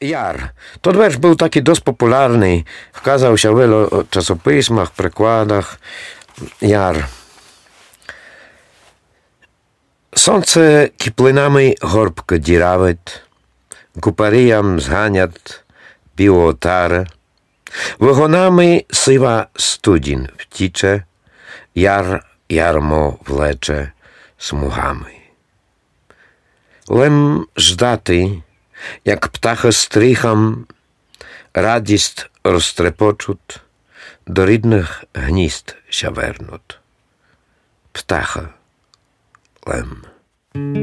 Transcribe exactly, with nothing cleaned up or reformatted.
Jar. To wiersz był taki dość popularny. Wkazał się w wielu czasopismach, przekładach. Jar. Сонце киплинами горбко діравить, купаріям зганять півотари, вигонами сива студінь втіче, яр ярмо влече смугами. Лем ждати, як птаха стріхам, радість розтрепочуть, до рідних гнізд ся вернуть. Птаха Лем.